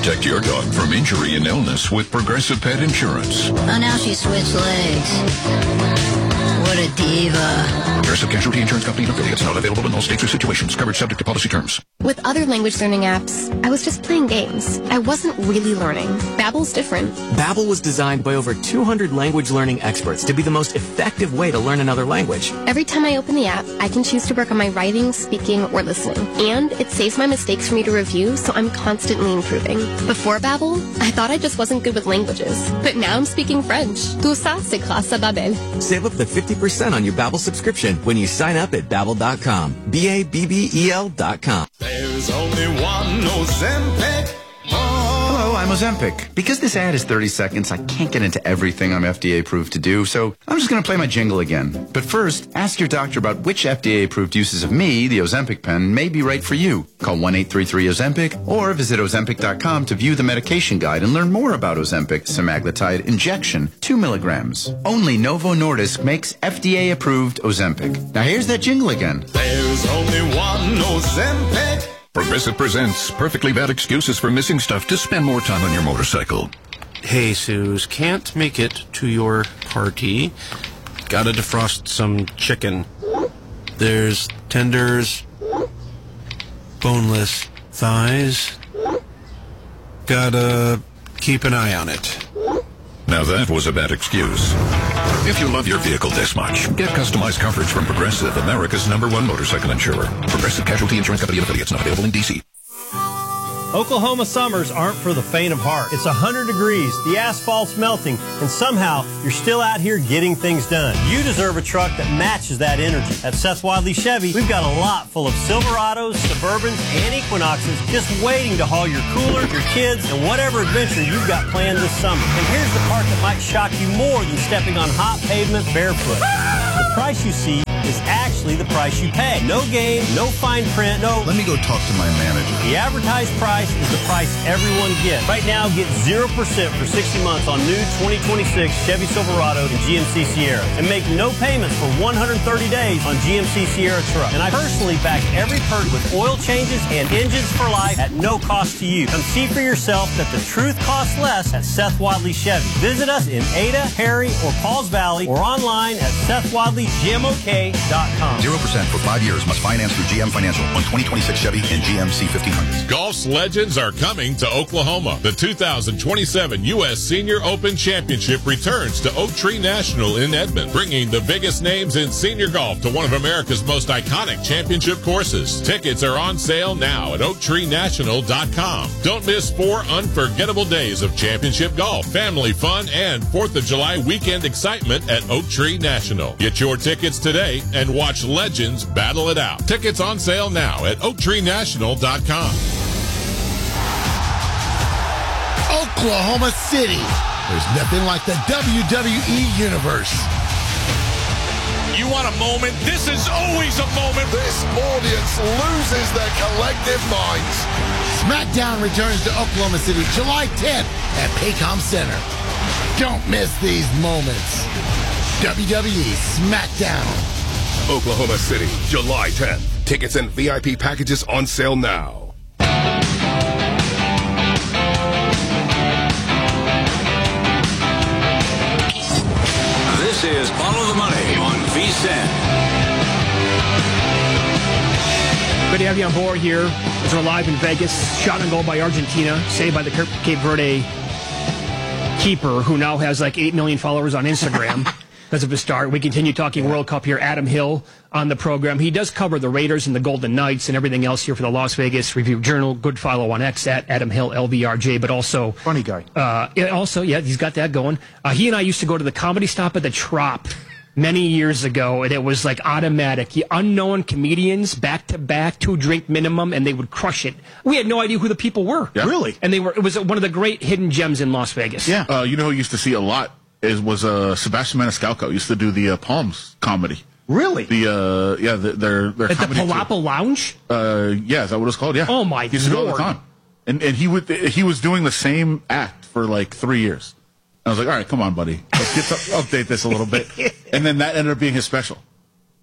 Protect your dog from injury and illness with Progressive Pet Insurance. Oh, now she switched legs. What a diva. Progressive Casualty Insurance Company and affiliates. Not available in all states or situations. Coverage subject to policy terms. With other language learning apps, I was just playing games. I wasn't really learning. Babbel's different. Babbel was designed by over 200 language learning experts to be the most effective way to learn another language. Every time I open the app, I can choose to work on my writing, speaking, or listening. And it saves my mistakes for me to review, so I'm constantly improving. Before Babbel, I thought I just wasn't good with languages. But now I'm speaking French. Tout ça, c'est grâce à Babbel. Save up to 50% on your Babbel subscription when you sign up at Babbel.com. Babbel.com. There's only one Ozempic. Hello, I'm Ozempic. Because this ad is 30 seconds, I can't get into everything I'm FDA approved to do, so I'm just going to play my jingle again. But first, ask your doctor about which FDA approved uses of me, the Ozempic pen, may be right for you. Call 1-833-OZEMPIC or visit Ozempic.com to view the medication guide and learn more about Ozempic semaglutide injection, 2 milligrams. Only Novo Nordisk makes FDA approved Ozempic. Now here's that jingle again. There's only one Ozempic. Progressive presents Perfectly Bad Excuses for Missing Stuff to spend more time on your motorcycle. Hey, Suze, can't make it to your party. Gotta defrost some chicken. There's tenders, boneless thighs. Gotta keep an eye on it. Now that was a bad excuse. If you love your vehicle this much, get customized coverage from Progressive, America's #1 motorcycle insurer. Progressive Casualty Insurance Company and affiliates, not available in D.C. Oklahoma summers aren't for the faint of heart. It's 100 degrees, the asphalt's melting, and somehow you're still out here getting things done. You deserve a truck that matches that energy. At Seth Wadley Chevy, we've got a lot full of Silverados, Suburbans, and Equinoxes just waiting to haul your cooler, your kids, and whatever adventure you've got planned this summer. And here's the part that might shock you more than stepping on hot pavement barefoot. The price you see is actually the price you pay. No game, no fine print, no... Let me go talk to my manager. The advertised price is the price everyone gets. Right now, get 0% for 60 months on new 2026 Chevy Silverado and GMC Sierra. And make no payments for 130 days on GMC Sierra truck. And I personally back every purchase with oil changes and engines for life at no cost to you. Come see for yourself that the truth costs less at Seth Wadley Chevy. Visit us in Ada, Harry, or Pauls Valley, or online at SethWadleyGMOK.com. 0% for 5 years. Must finance through GM Financial on 2026 Chevy and GMC 1500s. Golf's legends are coming to Oklahoma. The 2027 U.S. Senior Open Championship returns to Oak Tree National in Edmond, bringing the biggest names in senior golf to one of America's most iconic championship courses. Tickets are on sale now at OaktreeNational.com. Don't miss 4 unforgettable days of championship golf, family fun, and 4th of July weekend excitement at Oak Tree National. Get your tickets today and watch legends battle it out. Tickets on sale now at OaktreeNational.com. Oklahoma City. There's nothing like the WWE Universe. You want a moment? This is always a moment. This audience loses their collective minds. SmackDown returns to Oklahoma City July 10th at Paycom Center. Don't miss these moments. WWE SmackDown. Oklahoma City, July 10th. Tickets and VIP packages on sale now. This is Follow the Money on VSiN. Good to have you on board here as we're live in Vegas. Shot on goal by Argentina, saved by the Cape Verde keeper, who now has like 8 million followers on Instagram. Because of his start. We continue talking World Cup here. Adam Hill on the program. He does cover the Raiders and the Golden Knights and everything else here for the Las Vegas Review-Journal. Good follow on X at Adam Hill, LVRJ, but also... Funny guy. He's got that going. He and I used to go to the Comedy Stop at the Trop many years ago, and it was like automatic. Unknown comedians, back-to-back, 2-drink minimum, and they would crush it. We had no idea who the people were. Yeah. Really? And it was one of the great hidden gems in Las Vegas. Yeah. You know who used to see a lot? Was Sebastian Maniscalco. Used to do the Palms comedy. Really? Their at the Palapa Lounge? Yeah, is that what it's called? Yeah. Oh my God! He used to go all the time, and he was doing the same act for like 3 years. I was like, all right, come on, buddy, let's get to update this a little bit, and then that ended up being his special.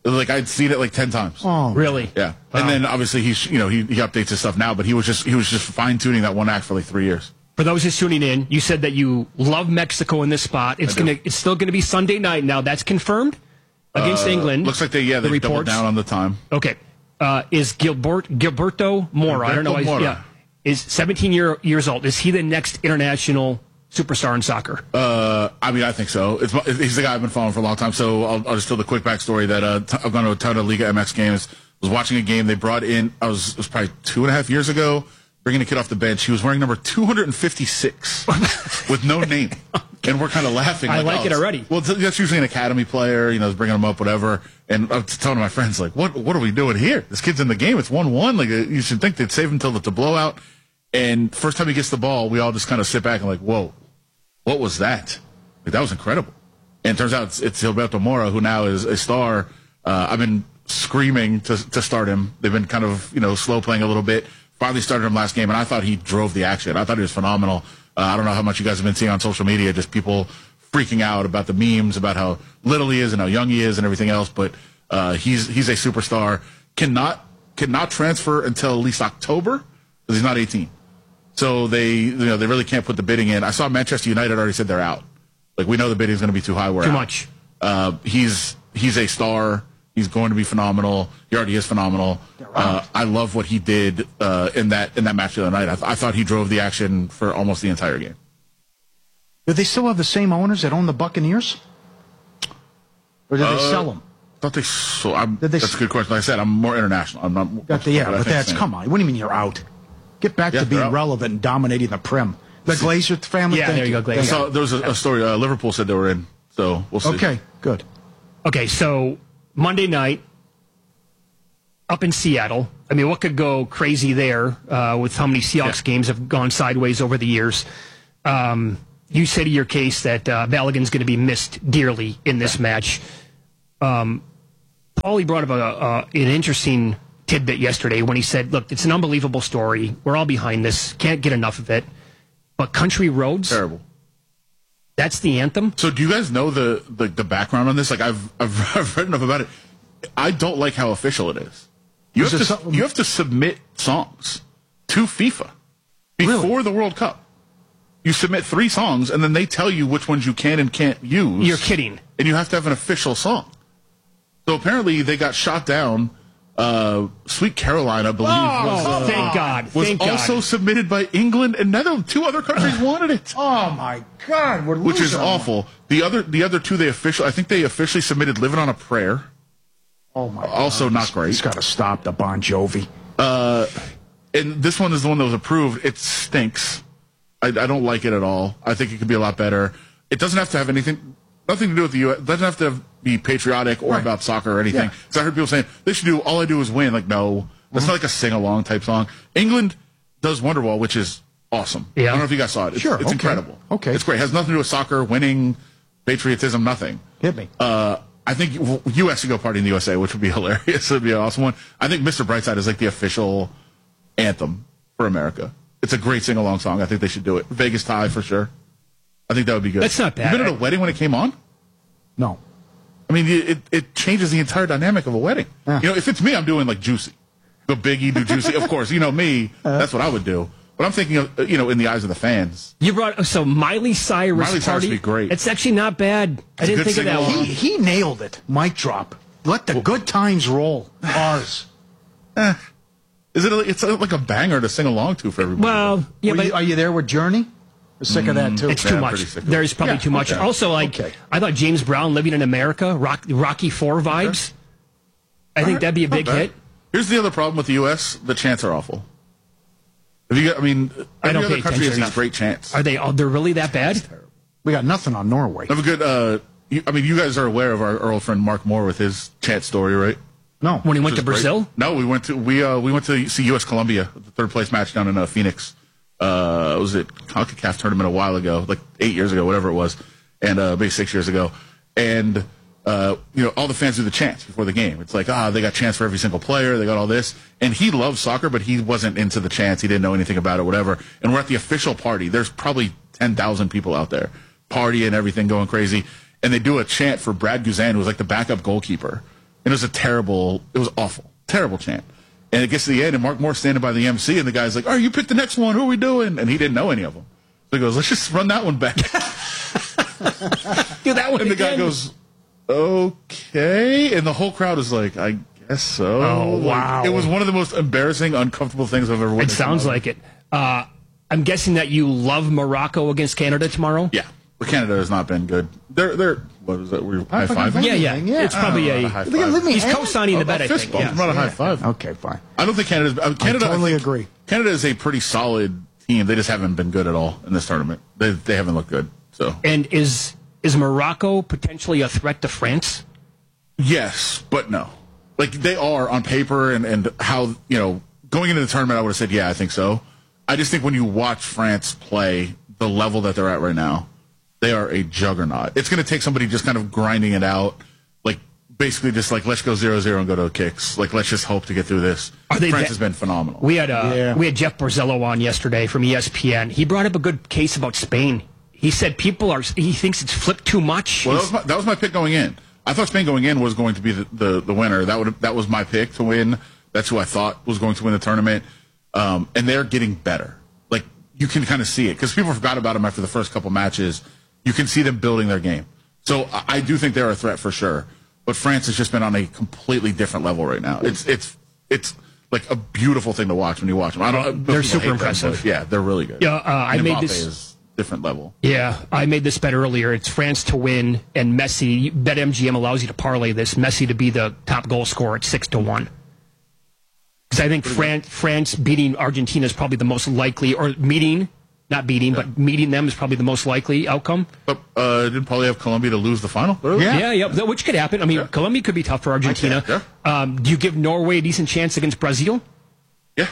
Like I'd seen it like 10 times. Oh, really? Yeah. Wow. And then obviously he updates his stuff now, but he was just fine tuning that one act for like 3 years. For those just tuning in, you said that you love Mexico in this spot. It's still gonna be Sunday night now. That's confirmed against England. Looks like they doubled down on the time. Okay. Is Gilberto Mora? I don't know. Mora. Is 17 years old. Is he the next international superstar in soccer? I mean, I think so. He's the guy I've been following for a long time. So I'll just tell the quick backstory that I've gone to a ton of Liga MX games. Was watching a game they brought in. It was probably 2.5 years ago. Bringing a kid off the bench. He was wearing number 256 with no name. And we're kind of laughing. I like it already. Well, that's usually an academy player, bringing him up, whatever. And I'm telling my friends, like, what are we doing here? This kid's in the game. It's 1-1. Like, you should think they'd save him until it's a blowout. And first time he gets the ball, we all just kind of sit back and like, whoa, what was that? Like, that was incredible. And it turns out it's Gilberto Mora, who now is a star. I've been screaming to start him. They've been kind of, slow playing a little bit. Finally started him last game, and I thought he drove the action. I thought he was phenomenal. I don't know how much you guys have been seeing on social media, just people freaking out about the memes, about how little he is and how young he is and everything else. But he's a superstar. Cannot transfer until at least October because he's not 18. So they really can't put the bidding in. I saw Manchester United already said they're out. Like, we know the bidding is going to be too high. We're too out. much. He's a star. He's going to be phenomenal. He already is phenomenal. I love what he did in that match the other night. I thought he drove the action for almost the entire game. Do they still have the same owners that own the Buccaneers? Or did they sell them? I thought they sold. That's a good question. Like I said, I'm more international. I'm not. But that's come on. What do you mean you're out? Get back to being relevant and dominating the Prem. The Glazer family. Yeah, there you go, Glazer. So there was a story. Liverpool said they were in. So we'll see. Okay, good. Okay, so Monday night up in Seattle. I mean, what could go crazy there with how many Seahawks games have gone sideways over the years? You say to your case that Balogun's going to be missed dearly in this match. Paulie brought up an interesting tidbit yesterday when he said, look, it's an unbelievable story. We're all behind this. Can't get enough of it. But Country Roads? Terrible. That's the anthem? So do you guys know the background on this? Like, I've read enough about it. I don't like how official it is. You have to submit songs to FIFA before the World Cup. You submit 3 songs, and then they tell you which ones you can and can't use. You're kidding. And you have to have an official song. So apparently they got shot down. Sweet Caroline, I believe, thank God. was also submitted by England and Netherlands. 2 other countries wanted it. Oh my God, we're losing. Which is awful. The other 2 they officially submitted "Living on a Prayer." Oh my God. Also not great. It's got to stop the Bon Jovi. And this one is the one that was approved. It stinks. I don't like it at all. I think it could be a lot better. It doesn't have to have nothing to do with the U.S. It doesn't have to be patriotic or about soccer or anything. Because I heard people saying, they should do All I Do Is Win. Like, no. That's not like a sing-along type song. England does Wonderwall, which is awesome. Yeah. I don't know if you guys saw it. It's incredible. Okay. It's great. It has nothing to do with soccer, winning, patriotism, nothing. Hit me. I think U.S. should go party in the USA, which would be hilarious. It would be an awesome one. I think Mr. Brightside is like the official anthem for America. It's a great sing-along song. I think they should do it. Vegas tie for sure. I think that would be good. That's not bad. You been at a wedding when it came on? No. I mean, it changes the entire dynamic of a wedding. If it's me, I'm doing like Juicy. Go Biggie, do Juicy. Of course, me, that's what I would do. But I'm thinking of, in the eyes of the fans. You brought, Miley Cyrus party. Would be great. It's actually not bad. I didn't think of that one. He nailed it. Mic drop. Let the good times roll. Ours. It's like a banger to sing along to for everybody. Well, yeah, but are you there with Journey? I'm sick of that too. It's too much. There's probably too much. Okay. Also, I thought James Brown, Living in America, Rocky IV vibes. Okay. I think that'd be a big hit. Here's the other problem with the U.S. The chants are awful. Every other country has these great chants. Are they? They're really that bad? We got nothing on Norway. I have a good. You guys are aware of our old friend Mark Moore with his chant story, right? No. When he went to Brazil? Great. No, we went to see U.S. Colombia, the 3rd place match down in Phoenix. Was it CONCACAF tournament a while ago, like 8 years ago, whatever it was, and maybe 6 years ago, and all the fans do the chants before the game. It's like, they got chants for every single player, they got all this, and he loves soccer, but he wasn't into the chants, he didn't know anything about it, whatever. And we're at the official party. There's probably 10,000 people out there partying, everything going crazy, and they do a chant for Brad Guzan, who was like the backup goalkeeper And it was awful, terrible chant. And it gets to the end, and Mark Moore's standing by the MC, and the guy's like, you picked the next one. Who are we doing? And he didn't know any of them. So he goes, let's just run that one back. Do that one And the again. guy goes, okay. And the whole crowd is like, I guess so. Oh, wow. It was one of the most embarrassing, uncomfortable things I've ever witnessed. It sounds like it. I'm guessing that you love Morocco against Canada tomorrow? Yeah. But Canada has not been good. They're what is that? We're high five? Yeah. It's probably a high five. He's co-signing the bet, I think. Yeah. Not a high five. Okay, fine. I don't think Canada's. Canada. I totally I think agree. Canada is a pretty solid team. They just haven't been good at all in this tournament. They haven't looked good. So. And is Morocco potentially a threat to France? Yes, but no. Like they are on paper and how going into the tournament, I would have said I think so. I just think when you watch France play the level that they're at right now, they are a juggernaut. It's going to take somebody just kind of grinding it out, like basically just like let's go 0-0 and go to kicks. Like let's just hope to get through this. France has been phenomenal. We had Jeff Borzello on yesterday from ESPN. He brought up a good case about Spain. He said he thinks it's flipped too much. Well, that was my pick going in. I thought Spain going in was going to be the winner. That was my pick to win. That's who I thought was going to win the tournament. And they're getting better. Like you can kind of see it because people forgot about them after the first couple matches. You can see them building their game. So I do think they're a threat for sure. But France has just been on a completely different level right now. It's like a beautiful thing to watch when you watch them. They're super impressive. Yeah, they're really good. Yeah, I made Mbappe this is different level. Yeah, I made this bet earlier. It's France to win and Messi. BetMGM allows you to parlay this. Messi to be the top goal scorer at 6-1. Because I think France beating Argentina is probably the most likely, or meeting them is probably the most likely outcome. But didn't probably have Colombia to lose the final? Yeah, which could happen. I mean, Colombia could be tough for Argentina. Do you give Norway a decent chance against Brazil? Yeah.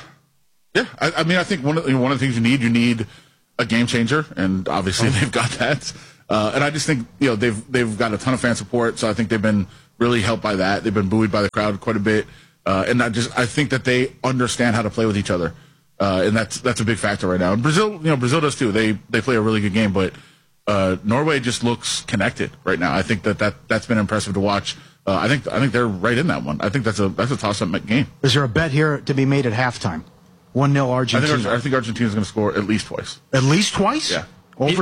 I mean, I think one of the things you need a game changer, and obviously they've got that. And I just think they've got a ton of fan support, so I think they've been really helped by that. They've been buoyed by the crowd quite a bit, and I think that they understand how to play with each other. And that's a big factor right now. And Brazil does too. They play a really good game, but Norway just looks connected right now. I think that's been impressive to watch. I think they're right in that one. I think that's a toss-up game. Is there a bet here to be made at halftime? 1-0 Argentina. I think Argentina's going to score at least twice. At least twice? Yeah. Over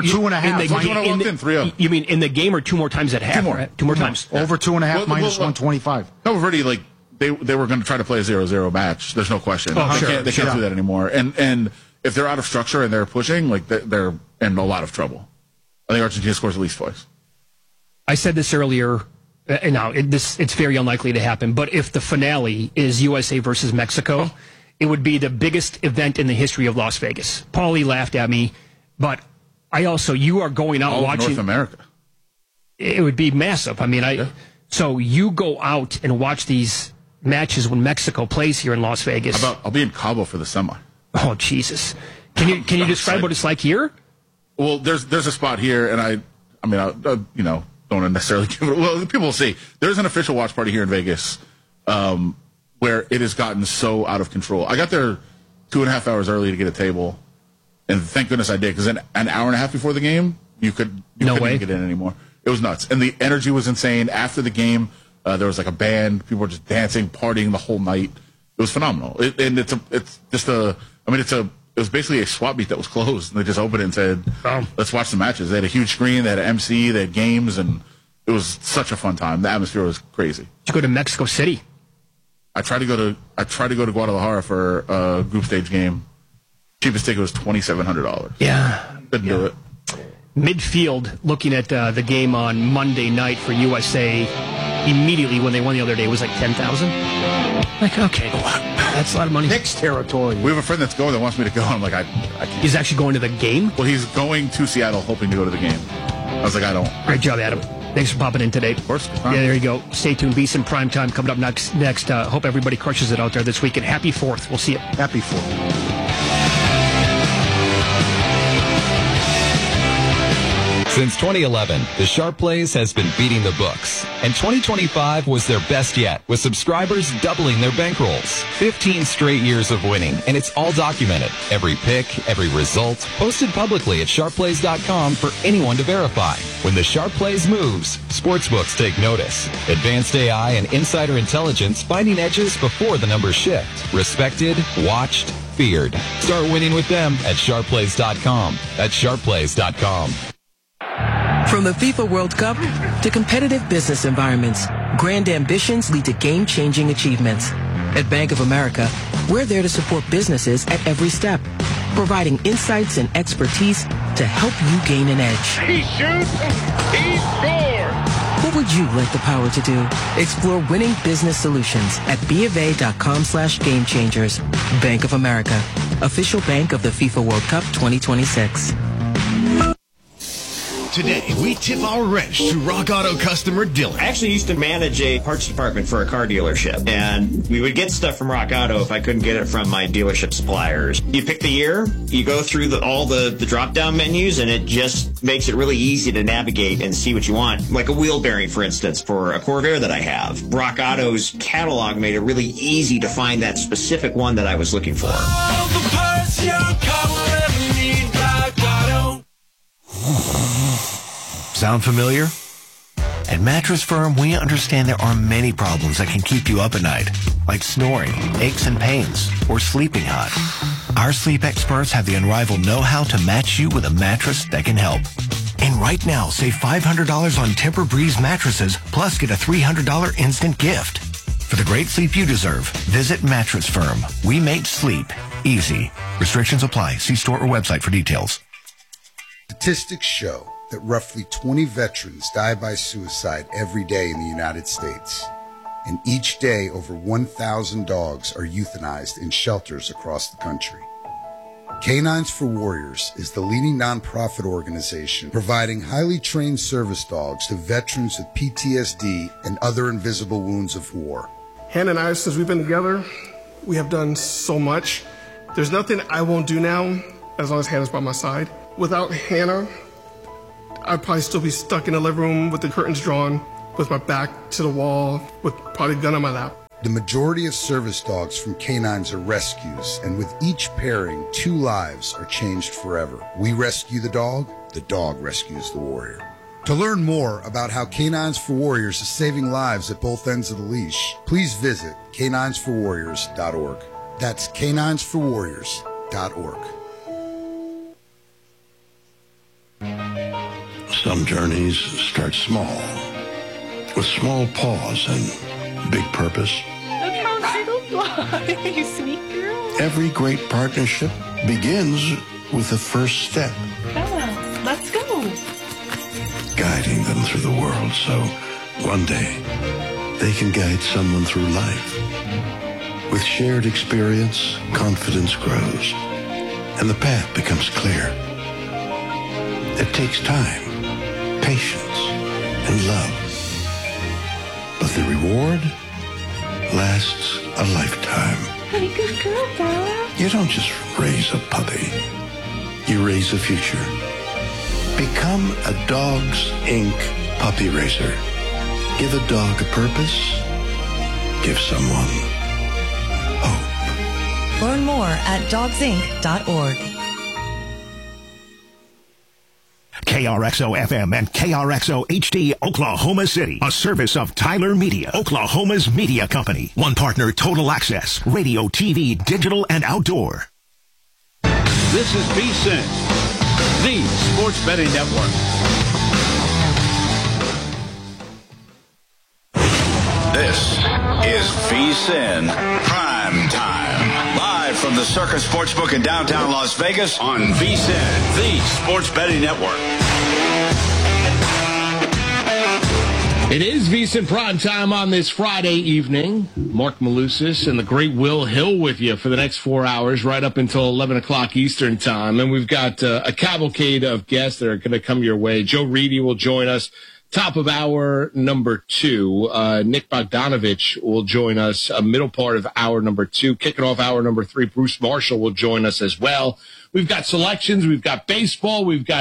2.5. 3-0. You mean in the game or two more times at half? Two more times. Over 2.5 minus 125. No, already they were going to try to play a 0-0 match. There's no question. They can't do that anymore. And if they're out of structure and they're pushing, they're in a lot of trouble. I think Argentina scores at least twice. I said this earlier. Now it's very unlikely to happen. But if the finale is USA versus Mexico, it would be the biggest event in the history of Las Vegas. Paulie laughed at me, but you are going out watching North America. It would be massive. I mean, so you go out and watch these matches when Mexico plays here in Las Vegas. I'll be in Cabo for the semi. Oh Jesus! Can you describe what it's like here? Well, there's a spot here, and I don't want to necessarily give it. Well, people will see. There's an official watch party here in Vegas, where it has gotten so out of control. I got there 2.5 hours early to get a table, and thank goodness I did, because an hour and a half before the game, you couldn't even get in anymore. It was nuts, and the energy was insane. After the game, there was like a band. People were just dancing, partying the whole night. It was phenomenal. It was basically a swap meet that was closed, and they just opened it and said, let's watch the matches. They had a huge screen, they had an MC, they had games, and it was such a fun time. The atmosphere was crazy. Did you go to Mexico City? I tried to go to Guadalajara for a group stage game. Cheapest ticket was $2,700. Yeah. Couldn't do it. Midfield, looking at the game on Monday night for USA, immediately when they won the other day, was like 10,000. Like, okay, that's a lot of money. Next territory. We have a friend that's going that wants me to go. I'm like, I can't. He's actually going to the game? Well, he's going to Seattle hoping to go to the game. I was like, I don't. Great job, Adam. Thanks for popping in today. Of course. Yeah, there you go. Stay tuned. VSiN Primetime coming up next. Hope everybody crushes it out there this weekend. Happy 4th. We'll see you. Happy 4th. Since 2011, the Sharp Plays has been beating the books, and 2025 was their best yet, with subscribers doubling their bankrolls. 15 straight years of winning, and it's all documented. Every pick, every result, posted publicly at sharpplays.com for anyone to verify. When the Sharp Plays moves, sportsbooks take notice. Advanced AI and insider intelligence finding edges before the numbers shift. Respected, watched, feared. Start winning with them at sharpplays.com. That's sharpplays.com. From the FIFA World Cup to competitive business environments, grand ambitions lead to game-changing achievements. At Bank of America, we're there to support businesses at every step, providing insights and expertise to help you gain an edge. He shoots, he scores! What would you like the power to do? Explore winning business solutions at BofA.com/gamechangers. Bank of America, official bank of the FIFA World Cup 2026. Today, we tip our wrench to Rock Auto customer Dylan. I actually used to manage a parts department for a car dealership, and we would get stuff from Rock Auto if I couldn't get it from my dealership suppliers. You pick the year, you go through all the drop-down menus, and it just makes it really easy to navigate and see what you want. Like a wheel bearing, for instance, for a Corvair that I have. Rock Auto's catalog made it really easy to find that specific one that I was looking for. All the parts your car will ever need, Rock Auto. Sound familiar? At Mattress Firm, we understand there are many problems that can keep you up at night, like snoring, aches and pains, or sleeping hot. Our sleep experts have the unrivaled know-how to match you with a mattress that can help. And right now, save $500 on Tempur-Breeze mattresses, plus get a $300 instant gift. For the great sleep you deserve, visit Mattress Firm. We make sleep easy. Restrictions apply. See store or website for details. Statistics show that roughly 20 veterans die by suicide every day in the United States. And each day, over 1,000 dogs are euthanized in shelters across the country. Canines for Warriors is the leading nonprofit organization providing highly trained service dogs to veterans with PTSD and other invisible wounds of war. Hannah and I, since we've been together, we have done so much. There's nothing I won't do now as long as Hannah's by my side. Without Hannah, I'd probably still be stuck in the living room with the curtains drawn, with my back to the wall, with probably a gun on my lap. The majority of service dogs from canines are rescues, and with each pairing, 2 lives are changed forever. We rescue the dog rescues the warrior. To learn more about how Canines for Warriors is saving lives at both ends of the leash, please visit caninesforwarriors.org. That's caninesforwarriors.org. Some journeys start small, with small pause and big purpose. Look how Doodle flies, sweet girl. Every great partnership begins with the first step. Bella, let's go. Guiding them through the world so one day they can guide someone through life. With shared experience, confidence grows, and the path becomes clear. It takes time, patience, and love. But the reward lasts a lifetime. Hey, good girl, Bella. You don't just raise a puppy. You raise a future. Become a Dogs Inc. puppy raiser. Give a dog a purpose. Give someone hope. Learn more at dogsinc.org. KRXO-FM and KRXO-HD Oklahoma City, a service of Tyler Media, Oklahoma's media company. One partner, Total Access, radio, TV, digital, and outdoor. This is VSiN, the Sports Betting Network. This is VSiN Prime Time. Live from the Circus Sportsbook in downtown Las Vegas on VSiN, the Sports Betting Network. It is VSiN Prime Time on this Friday evening. Mark Malusis and the great Will Hill with you for the next 4 hours, right up until 11 o'clock Eastern Time. And we've got a cavalcade of guests that are going to come your way. Joe Reedy will join us. Top of hour number 2, Nick Bogdanovich will join us, middle part of hour number 2. Kicking off hour number 3, Bruce Marshall will join us as well. We've got selections, we've got baseball, we've got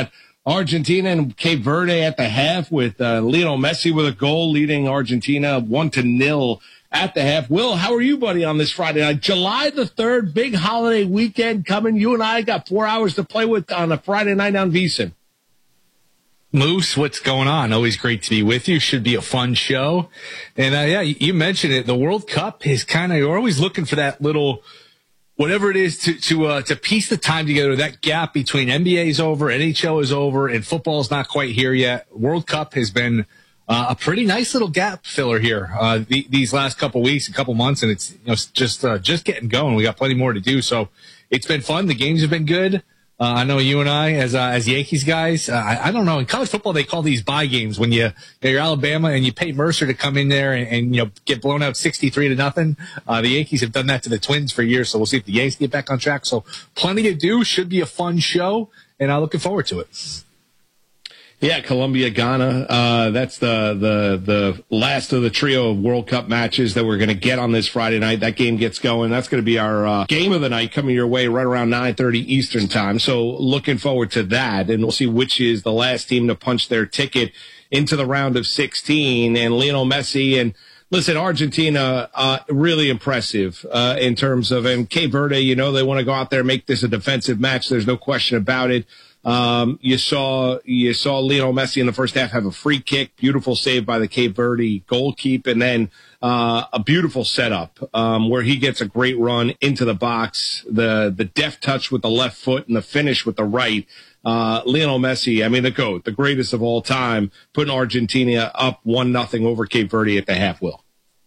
Argentina and Cape Verde at the half with Lionel Messi with a goal leading Argentina 1-0 at the half. Will, how are you, buddy, on this Friday night? July the 3rd, big holiday weekend coming. You and I got 4 hours to play with on a Friday night on VSiN. Moose, what's going on? Always great to be with you. Should be a fun show. And yeah, you mentioned it. The World Cup is you're always looking for that little, whatever it is to piece the time together. That gap between NBA is over, NHL is over, and football is not quite here yet. World Cup has been a pretty nice little gap filler here these last couple weeks, a couple months, and it's just getting going. We got plenty more to do, so it's been fun. The games have been good. I know you and I, as Yankees guys, I don't know. In college football, they call these bye games when you're Alabama and you pay Mercer to come in there and get blown out 63-0. The Yankees have done that to the Twins for years, so we'll see if the Yankees get back on track. So plenty to do. Should be a fun show, and I'm looking forward to it. Yeah, Colombia, Ghana. That's the last of the trio of World Cup matches that we're going to get on this Friday night. That game gets going. That's going to be our game of the night coming your way right around 9:30 Eastern time. So looking forward to that, and we'll see which is the last team to punch their ticket into the round of 16. And Lionel Messi and listen, Argentina, really impressive in terms of, and Cape Verde, they want to go out there and make this a defensive match. There's no question about it. You saw Lionel Messi in the first half have a free kick, beautiful save by the Cape Verde goalkeeper, and then a beautiful setup where he gets a great run into the box, the deft touch with the left foot and the finish with the right. Lionel Messi, I mean, the GOAT, the greatest of all time, putting Argentina up 1-0 over Cape Verde at the half. Will.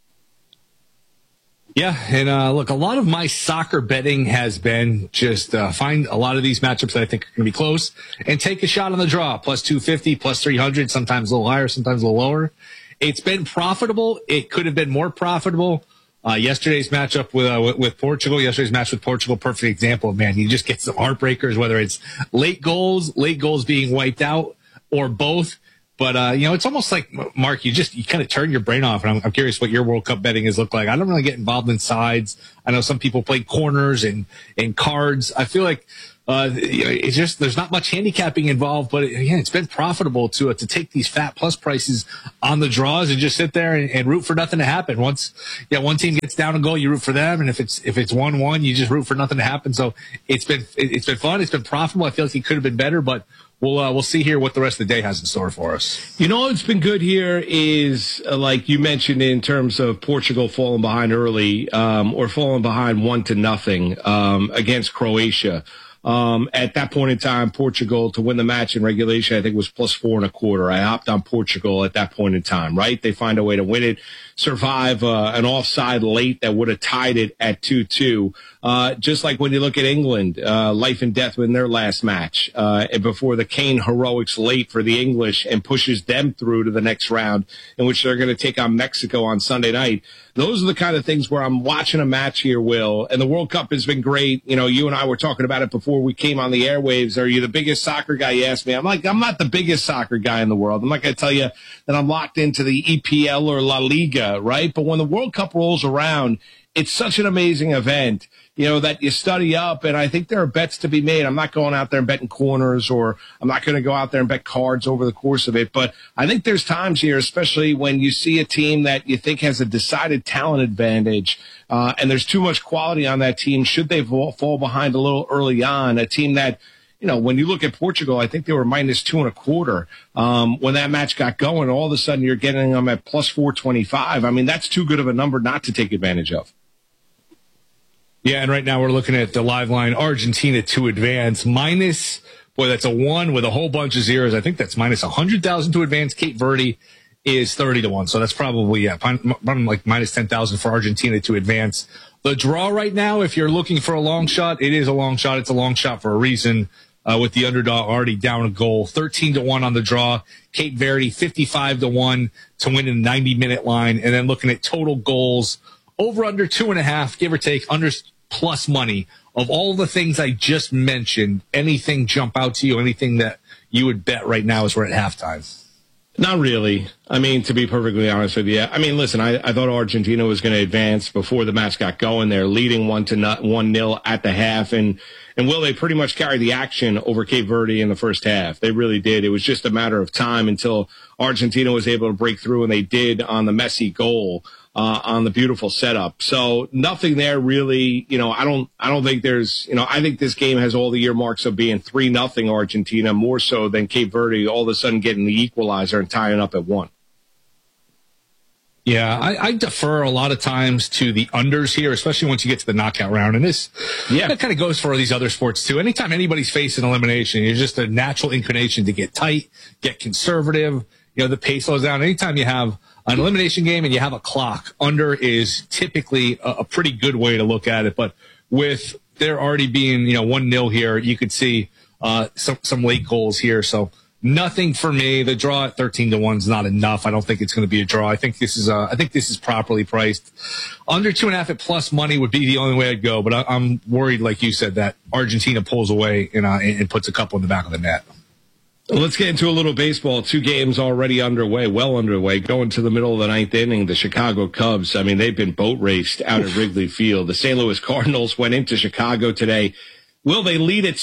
Yeah, and look, a lot of my soccer betting has been just find a lot of these matchups that I think are going to be close and take a shot on the draw, plus 250, plus 300, sometimes a little higher, sometimes a little lower. It's been profitable. It could have been more profitable. Yesterday's matchup with Portugal, perfect example. Man, you just get some heartbreakers, whether it's late goals being wiped out, or both. But, it's almost like, Mark, you kind of turn your brain off. And I'm curious what your World Cup betting has looked like. I don't really get involved in sides. I know some people play corners and cards. I feel like, it's just, there's not much handicapping involved, but it's been profitable to take these fat plus prices on the draws and just sit there and root for nothing to happen. Once, one team gets down a goal, you root for them. And if it's 1-1, you just root for nothing to happen. So it's been fun. It's been profitable. I feel like it could have been better, but we'll see here what the rest of the day has in store for us. What's been good here is, like you mentioned, in terms of Portugal falling behind early, or falling behind 1-0, against Croatia. At that point in time, Portugal to win the match in regulation, I think was plus 4.25. I hopped on Portugal at that point in time, right? They find a way to win it, survive an offside late that would have tied it at 2-2. Just like when you look at England, life and death in their last match, before the Kane heroics late for the English and pushes them through to the next round, in which they're going to take on Mexico on Sunday night. Those are the kind of things where I'm watching a match here, Will, and the World Cup has been great. You and I were talking about it before we came on the airwaves. Are you the biggest soccer guy? You asked me. I'm like, I'm not the biggest soccer guy in the world. I'm not going to tell you that I'm locked into the EPL or La Liga, right? But when the World Cup rolls around, it's such an amazing event, that you study up, and I think there are bets to be made. I'm not going out there and betting corners, or I'm not going to go out there and bet cards over the course of it, but I think there's times here, especially when you see a team that you think has a decided talent advantage, and there's too much quality on that team, should they fall behind a little early on, a team that, when you look at Portugal, I think they were minus 2.25. When that match got going, all of a sudden you're getting them at plus 425. I mean, that's too good of a number not to take advantage of. Yeah, and right now we're looking at the live line, Argentina to advance, that's a 1 with a whole bunch of zeros. I think that's minus 100,000 to advance. Cape Verde is 30-1. So that's probably, like minus 10,000 for Argentina to advance. The draw right now, if you're looking for a long shot, it is a long shot. It's a long shot for a reason. With the underdog already down a goal, 13-1 on the draw. Cape Verde 55-1 to win in the 90-minute line. And then looking at total goals, over under 2.5, give or take, under plus money. Of all the things I just mentioned, anything jump out to you? Anything that you would bet right now as we're at halftime? Not really. I mean, to be perfectly honest with you, I mean, listen, I thought Argentina was going to advance before the match got going there, leading 1-0 at the half. And Will, they pretty much carried the action over Cape Verde in the first half. They really did. It was just a matter of time until Argentina was able to break through, and they did on the Messi goal, on the beautiful setup. So nothing there really, I don't think there's, I think this game has all the earmarks of being 3-0 Argentina, more so than Cape Verde all of a sudden getting the equalizer and tying up at 1. Yeah, I defer a lot of times to the unders here, especially once you get to the knockout round. And that kind of goes for these other sports too. Anytime anybody's facing elimination, it's just a natural inclination to get tight, get conservative. The pace slows down. Anytime you have an elimination game and you have a clock, under is typically a pretty good way to look at it. But with there already being, 1-0 here, you could see some late goals here. So nothing for me. The draw at 13-1 is not enough. I don't think it's going to be a draw. I think this is properly priced. Under 2.5 at plus money would be the only way I'd go. But I'm worried, like you said, that Argentina pulls away and puts a couple in the back of the net. Let's get into a little baseball. 2 games already underway, well underway, going to the middle of the 9th inning. The Chicago Cubs, I mean, they've been boat raced out at Wrigley Field. The St. Louis Cardinals went into Chicago today. Will they lead it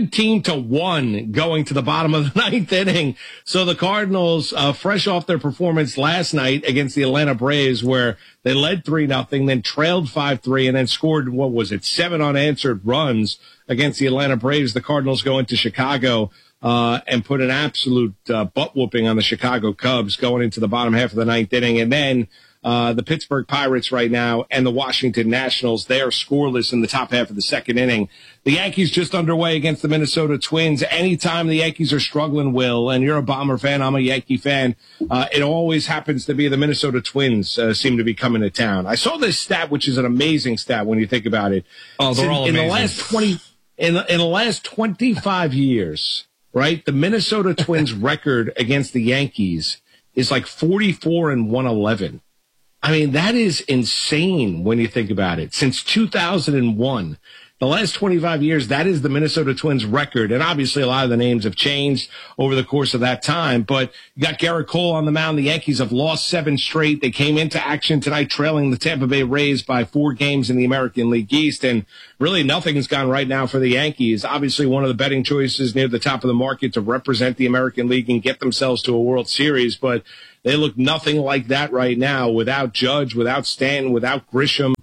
17-1 going to the bottom of the 9th inning? So the Cardinals, fresh off their performance last night against the Atlanta Braves, where they led 3-0, then trailed 5-3, and then scored, 7 unanswered runs against the Atlanta Braves. The Cardinals go into Chicago and put an absolute butt whooping on the Chicago Cubs going into the bottom half of the 9th inning. And then the Pittsburgh Pirates right now and the Washington Nationals, they are scoreless in the top half of the 2nd inning. The Yankees just underway against the Minnesota Twins. Anytime the Yankees are struggling, Will, and you're a Bomber fan, I'm a Yankee fan, it always happens to be the Minnesota Twins seem to be coming to town. I saw this stat, which is an amazing stat when you think about it. Oh, they're all amazing. In the last 25 years, right, the Minnesota Twins record against the Yankees is like 44-111. I mean, that is insane when you think about it. Since 2001, the last 25 years, that is the Minnesota Twins record. And obviously a lot of the names have changed over the course of that time. But you got Garrett Cole on the mound. The Yankees have lost 7 straight. They came into action tonight trailing the Tampa Bay Rays by 4 games in the American League East. And really nothing's gone right now for the Yankees. Obviously one of the betting choices near the top of the market to represent the American League and get themselves to a World Series. But they look nothing like that right now without Judge, without Stanton, without Grisham.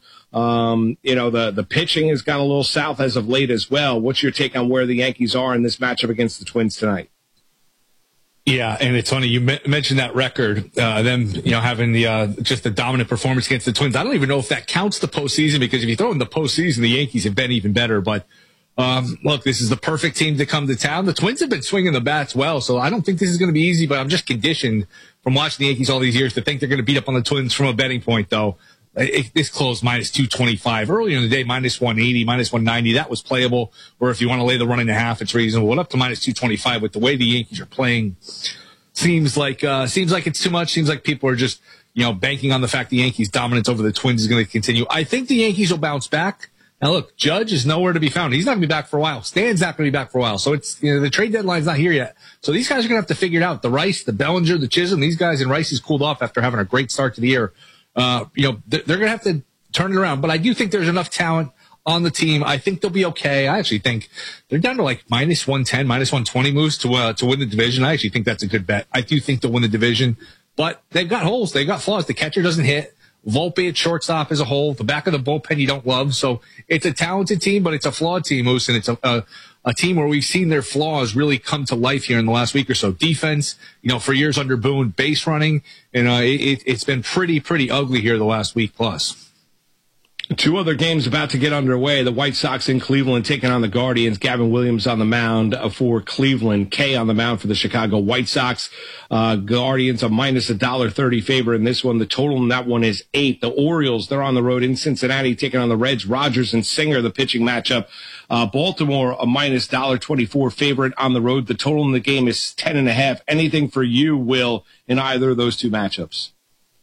The pitching has gone a little south as of late as well. What's your take on where the Yankees are in this matchup against the Twins tonight? Yeah, and it's funny you mentioned that record, them having just the dominant performance against the Twins. I don't even know if that counts the postseason, because if you throw in the postseason, the Yankees have been even better. But look, this is the perfect team to come to town. The Twins have been swinging the bats well, so I don't think this is going to be easy. But I'm just conditioned from watching the Yankees all these years to think they're going to beat up on the Twins from a betting point, though. This closed minus 225 earlier in the day, minus 180, minus 190. That was playable. Or if you want to lay the 1.5, it's reasonable. But up to minus 225 with the way the Yankees are playing, seems like it's too much. Seems like people are just banking on the fact the Yankees' dominance over the Twins is going to continue. I think the Yankees will bounce back. Now look, Judge is nowhere to be found. He's not going to be back for a while. Stan's not going to be back for a while. So it's the trade deadline's not here yet. So these guys are going to have to figure it out. The Rice, the Bellinger, the Chisholm. These guys, and Rice has cooled off after having a great start to the year. They're going to have to turn it around. But I do think there's enough talent on the team. I think they'll be okay. I actually think they're down to like minus 110, minus 120 moves to win the division. I actually think that's a good bet. I do think they'll win the division, but they've got holes. They've got flaws. The catcher doesn't hit. Volpe at shortstop is a hole. The back of the bullpen you don't love. So it's a talented team, but it's a flawed team, Moose, and it's a team where we've seen their flaws really come to life here in the last week or so. Defense, for years under Boone, base running, and it's been pretty ugly here the last week plus. 2 other games about to get underway. The White Sox in Cleveland taking on the Guardians. Gavin Williams on the mound for Cleveland. Kay on the mound for the Chicago White Sox. Guardians a minus $1.30 favorite in this one. The total in that one is 8. The Orioles, they're on the road in Cincinnati taking on the Reds. Rogers and Singer, the pitching matchup. Baltimore a minus $1.24 favorite on the road. The total in the game is 10.5. Anything for you, Will, in either of those 2 matchups?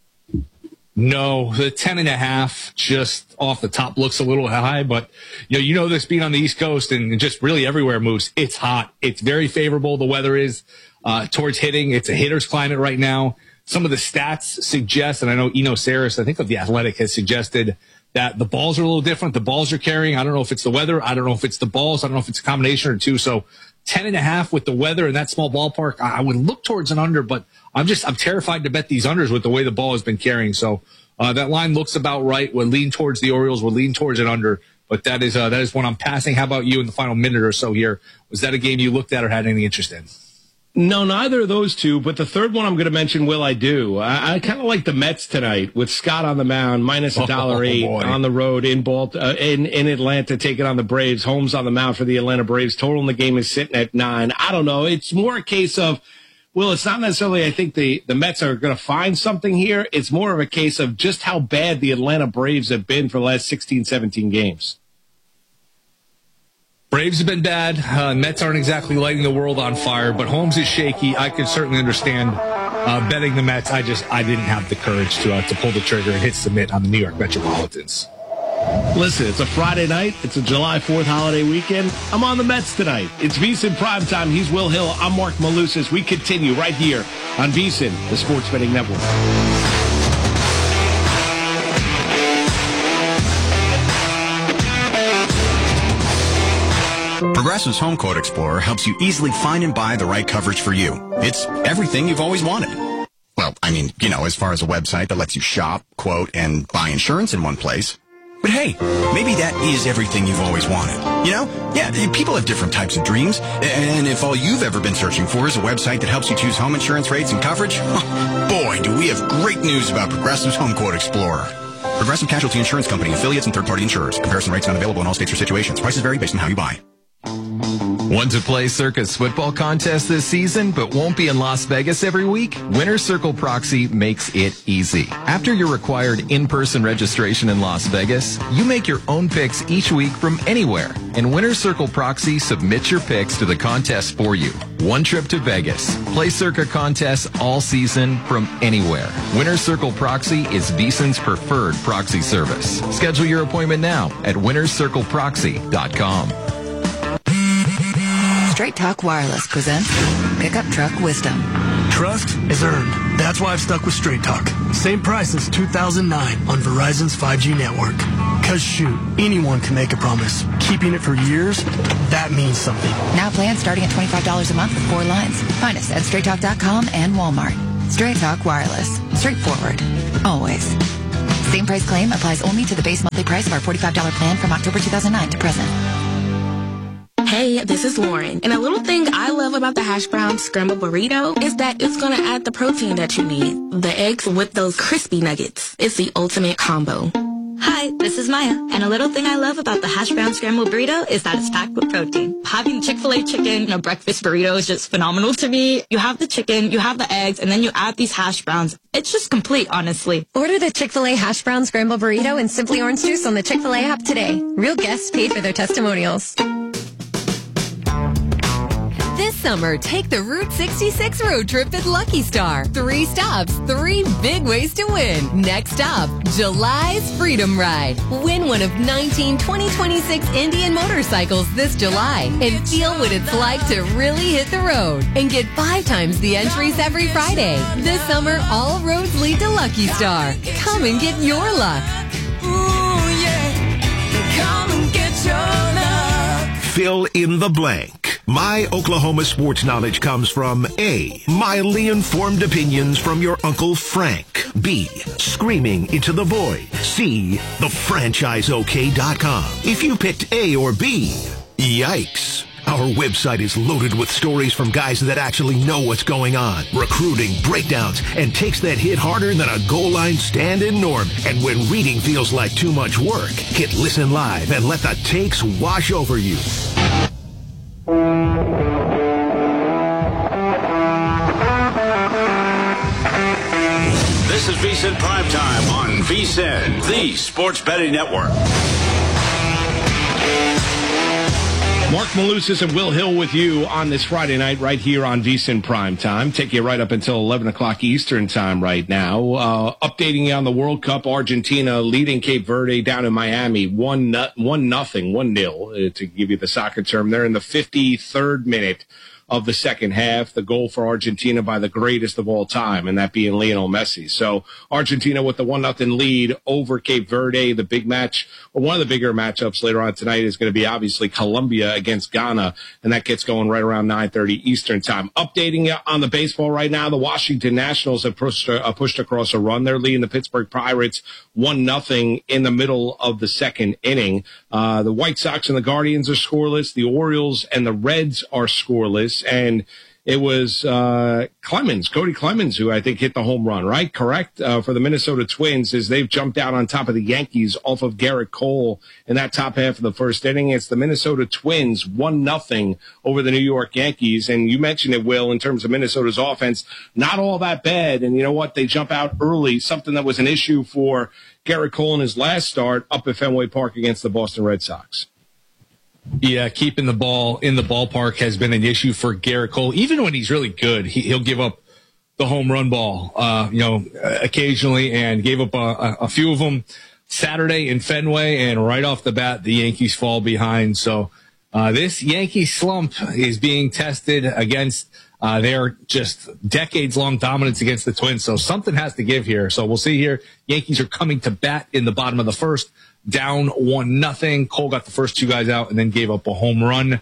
No, the 10.5 just off the top looks a little high, but this being on the East Coast and just really everywhere, Moose, it's hot. It's very favorable. The weather is. towards hitting. It's a hitter's climate right now. Some of the stats suggest, and I know Eno Saris, I think of The Athletic, has suggested that the balls are a little different. The balls are carrying. I don't know if it's the weather. I don't know if it's the balls. I don't know if it's a combination or two. So 10.5 with the weather in that small ballpark, I would look towards an under, but I'm terrified to bet these unders with the way the ball has been carrying. So that line looks about right. We'll lean towards the Orioles. We'll lean towards an under, but that is one I'm passing. How about you in the final minute or so here? Was that a game you looked at or had any interest in? No, neither of those two, but the third one I'm going to mention, Will, I do. I kind of like the Mets tonight with Scott on the mound, minus $1.08 on the road in Atlanta, taking on the Braves. Holmes on the mound for the Atlanta Braves. Total in the game is sitting at 9. I don't know. It's more a case of, well, it's not necessarily I think the Mets are going to find something here. It's more of a case of just how bad the Atlanta Braves have been for the last 16, 17 games. Braves have been bad. Mets aren't exactly lighting the world on fire, but Holmes is shaky. I could certainly understand betting the Mets. I didn't have the courage to pull the trigger and hit submit on the New York Metropolitans. Listen, it's a Friday night. It's a July 4th holiday weekend. I'm on the Mets tonight. It's VSiN Primetime. He's Will Hill. I'm Mark Malusis. We continue right here on VSiN, the Sports Betting Network. Progressive's Home Quote Explorer helps you easily find and buy the right coverage for you. It's everything you've always wanted. Well, I mean, as far as a website that lets you shop, quote, and buy insurance in one place. But hey, maybe that is everything you've always wanted. Yeah, people have different types of dreams. And if all you've ever been searching for is a website that helps you choose home insurance rates and coverage, boy, do we have great news about Progressive's Home Quote Explorer. Progressive Casualty Insurance Company, affiliates, and third-party insurers. Comparison rates not available in all states or situations. Prices vary based on how you buy. Want to play Circus football contest this season, but won't be in Las Vegas every week? Winner's Circle Proxy makes it easy. After your required in-person registration in Las Vegas, you make your own picks each week from anywhere. And Winner's Circle Proxy submits your picks to the contest for you. One trip to Vegas. Play Circa contests all season from anywhere. Winner's Circle Proxy is VSiN's preferred proxy service. Schedule your appointment now at winnerscircleproxy.com. Straight Talk Wireless presents Pickup Truck Wisdom. Trust is earned. That's why I've stuck with Straight Talk. Same price since 2009 on Verizon's 5G network. Cause shoot, anyone can make a promise. Keeping it for years, that means something. Now plans starting at $25 a month with 4 lines. Find us at straighttalk.com and Walmart. Straight Talk Wireless. Straightforward. Always. Same price claim applies only to the base monthly price of our $45 plan from October 2009 to present. Hey, this is Lauren. And a little thing I love about the hash brown scrambled burrito is that it's going to add the protein that you need. The eggs with those crispy nuggets. It's the ultimate combo. Hi, this is Maya. And a little thing I love about the hash brown scrambled burrito is that it's packed with protein. Having Chick-fil-A chicken in a breakfast burrito is just phenomenal to me. You have the chicken, you have the eggs, and then you add these hash browns. It's just complete, honestly. Order the Chick-fil-A hash brown scrambled burrito and Simply Orange Juice on the Chick-fil-A app today. Real guests paid for their testimonials. This summer, take the Route 66 road trip at Lucky Star. 3 stops, 3 big ways to win. Next stop, July's Freedom Ride. Win one of 19 2026 Indian motorcycles this July and feel what it's like to really hit the road. And get 5 times the entries every Friday. This summer, all roads lead to Lucky Star. Come and get your luck. Ooh, yeah. Come and get your luck. Fill in the blank. My Oklahoma sports knowledge comes from A, mildly informed opinions from your Uncle Frank. B, screaming into the void. C, thefranchiseok.com. If you picked A or B, yikes. Our website is loaded with stories from guys that actually know what's going on. Recruiting, breakdowns, and takes that hit harder than a goal line stand-in norm. And when reading feels like too much work, hit listen live and let the takes wash over you. This is VSiN Primetime on VSiN, the Sports Betting Network. Mark Malusis and Will Hill with you on this Friday night right here on VSiN Primetime. Take you right up until 11 o'clock Eastern time right now. Updating you on the World Cup, Argentina leading Cape Verde down in Miami 1-0 to give you the soccer term. They're in the 53rd minute of the second half, the goal for Argentina by the greatest of all time, and that being Lionel Messi. So Argentina with the 1-0 lead over Cape Verde. The big match, or one of the bigger matchups later on tonight, is going to be obviously Colombia against Ghana, and that gets going right around 9:30 Eastern time. Updating you on the baseball right now, the Washington Nationals have pushed across a run. They're leading the Pittsburgh Pirates 1-0 in the middle of the second inning. The White Sox and the Guardians are scoreless. The Orioles and the Reds are scoreless. And it was Cody Clemens, who I think hit the home run, right? Correct? For the Minnesota Twins, as they've jumped out on top of the Yankees off of Garrett Cole in that top half of the first inning. It's the Minnesota Twins 1-0 over the New York Yankees. And you mentioned it, Will, in terms of Minnesota's offense, not all that bad. And you know what? They jump out early, something that was an issue for Garrett Cole in his last start up at Fenway Park against the Boston Red Sox. Yeah, keeping the ball in the ballpark has been an issue for Garrett Cole. Even when he's really good, he'll give up the home run ball, occasionally, and gave up a few of them Saturday in Fenway, and right off the bat, the Yankees fall behind. So this Yankee slump is being tested against their just decades-long dominance against the Twins. So something has to give here. So we'll see here. Yankees are coming to bat in the bottom of the first, down 1-0. Cole got the first two guys out and then gave up a home run.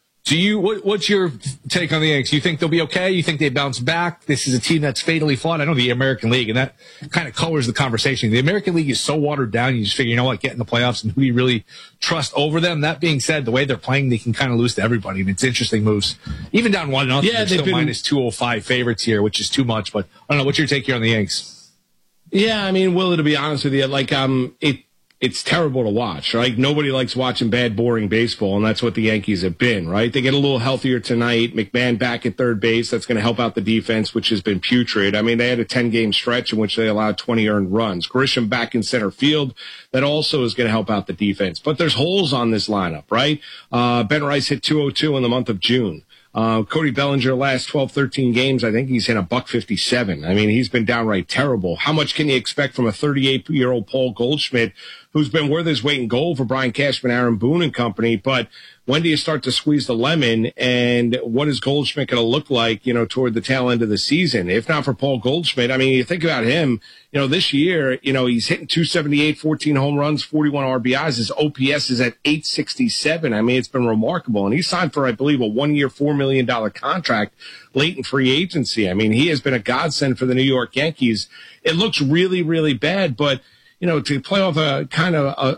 What's your take on the Yankees? You think they'll be okay? You think they bounce back? This is a team that's fatally flawed. I know the American League, and that kind of colors the conversation. The American League is so watered down. You just figure, you know what, get in the playoffs and who you really trust over them. That being said, the way they're playing, they can kind of lose to everybody, and it's interesting moves. Even down 1-0, they're still minus 205 favorites here, which is too much. But I don't know. What's your take here on the Yankees? Yeah, I mean, Will, to be honest with you, it's terrible to watch, right? Nobody likes watching bad, boring baseball, and that's what the Yankees have been, right? They get a little healthier tonight. McMahon back at third base. That's going to help out the defense, which has been putrid. I mean, they had a 10-game stretch in which they allowed 20 earned runs. Grisham back in center field. That also is going to help out the defense. But there's holes on this lineup, right? Ben Rice hit 202 in the month of June. Cody Bellinger last 12, 13 games, I think he's hit $157. I mean, he's been downright terrible. How much can you expect from a 38-year-old Paul Goldschmidt, who's been worth his weight in gold for Brian Cashman, Aaron Boone and company? But when do you start to squeeze the lemon, and what is Goldschmidt going to look like, toward the tail end of the season? If not for Paul Goldschmidt, I mean, you think about him, this year, he's hitting 278, 14 home runs, 41 RBIs. His OPS is at 867. I mean, it's been remarkable. And he signed for, I believe, a 1-year, $4 million contract late in free agency. I mean, he has been a godsend for the New York Yankees. It looks really, really bad, but to play off a kind of